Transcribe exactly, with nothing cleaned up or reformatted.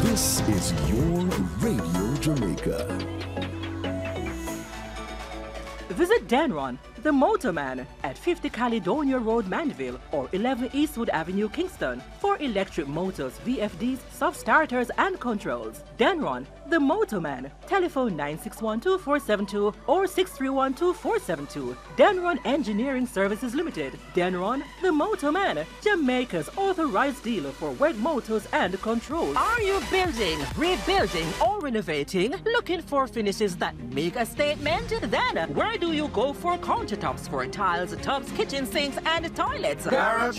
This is your Radio Jamaica. Visit Denron, the Motorman, at fifty Caledonia Road, Mandeville, or eleven Eastwood Avenue, Kingston, for electric motors, V F Ds, soft starters, and controls. Denron, the Motorman. Telephone nine six one, two four seven two or six three one, two four seven two. Denron Engineering Services Limited. Denron, the Motorman, Jamaica's authorized dealer for wet motors and controls. Are you building, rebuilding, or renovating? Looking for finishes that make a statement? Then where do you go for countertops for tiles, tubs, kitchen sinks, and toilets? Garage